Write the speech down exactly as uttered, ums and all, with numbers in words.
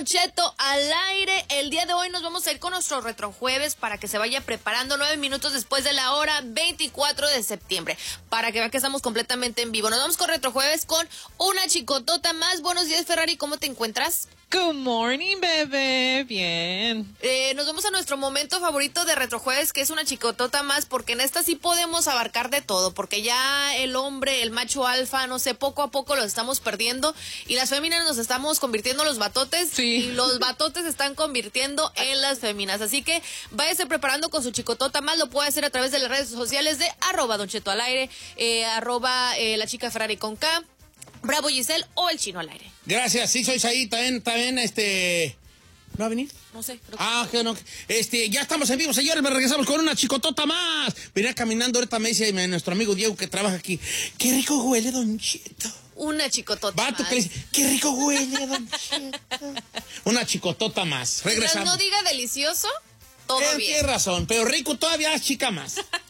Don Cheto al aire. El día de hoy nos vamos a ir con nuestro retrojueves para que se vaya preparando nueve minutos después de la hora veinticuatro de septiembre. Para que vean que estamos completamente en vivo. Nos vamos con retrojueves con una chicotota más. Buenos días, Ferrari, ¿cómo te encuentras? Good morning, bebé. Bien. Eh, nos vamos a nuestro momento favorito de retrojueves, que es una chicotota más, porque en esta sí podemos abarcar de todo, porque ya el hombre, el macho alfa, no sé, poco a poco lo estamos perdiendo y las féminas nos estamos convirtiendo en los batotes, sí. Y los batotes se están convirtiendo en las féminas. Así que váyase preparando con su chicotota más. Lo puede hacer a través de las redes sociales de arroba Don Cheto al aire, eh, arroba eh, la chica Ferrari con K, Bravo Giselle o el chino al aire. Gracias, sí, sois ahí, también, también, este... ¿No va a venir? No sé. Creo que... Ah, que no. Este, ya estamos en vivo, señores, me regresamos con una chicotota más. Venía caminando ahorita, me dice nuestro amigo Diego que trabaja aquí. Qué rico huele, Don Cheto. Una chicotota Va, ¿tú más. crees? Qué rico huele, Don Cheto. Una chicotota más. Regresamos. Mientras no diga delicioso, todo Eh, bien. Tienes razón, pero rico todavía es chica más.